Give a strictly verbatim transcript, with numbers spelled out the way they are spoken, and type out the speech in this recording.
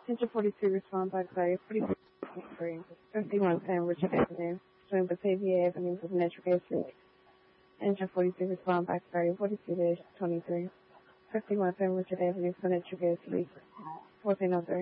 Engine forty-three, respond by Clay. forty-three, fifty-one ten, Richard Avenue. Between Batavia Avenue with Natural Gas Leak. Engine forty-three, respond by Clay. forty-two twenty-three. fifty-one ten, Richard Avenue for Natural Gas Leak. fourteen oh three.